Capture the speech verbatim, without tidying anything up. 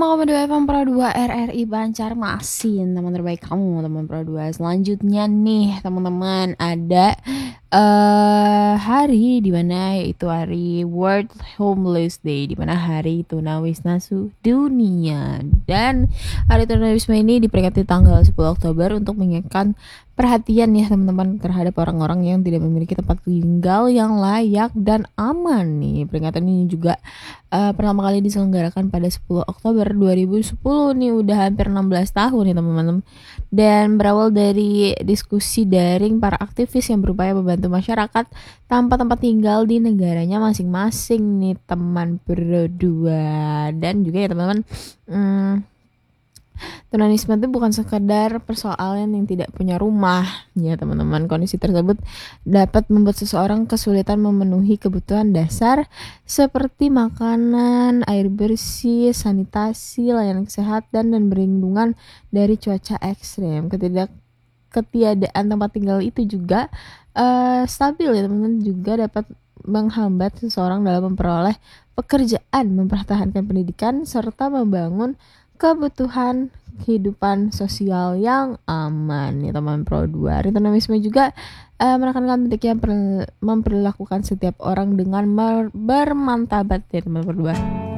Komando F M Pro dua R R I Banjarmasin, teman terbaik kamu, teman Pro dua. Selanjutnya nih, teman-teman, ada eh hari di mana yaitu hari World Homeless Day, di mana hari tunawisma dunia. Dan hari tunawisma ini diperingati tanggal sepuluh Oktober untuk mengingatkan perhatian ya teman-teman terhadap orang-orang yang tidak memiliki tempat tinggal yang layak dan aman nih. Peringatan ini juga uh, pertama kali diselenggarakan pada sepuluh Oktober dua ribu sepuluh nih, udah hampir enam belas tahun nih teman-teman. Dan berawal dari diskusi daring para aktivis yang berupaya membantu masyarakat tanpa tempat tinggal di negaranya masing-masing nih teman berdua. Dan juga ya teman-teman, hmm, tunawisma itu bukan sekadar persoalan yang tidak punya rumah ya teman-teman. Kondisi tersebut dapat membuat seseorang kesulitan memenuhi kebutuhan dasar seperti makanan, air bersih, sanitasi, layanan kesehatan, dan perlindungan dari cuaca ekstrem. Ketidak ketiadaan tempat tinggal itu juga uh, stabil ya teman-teman, juga dapat menghambat seseorang dalam memperoleh pekerjaan, mempertahankan pendidikan, serta membangun kebutuhan kehidupan sosial yang aman ya teman Pro dua. Tunawisma juga uh, menekankan pentingnya memperlakukan setiap orang dengan mer- bermartabat ya teman Pro dua.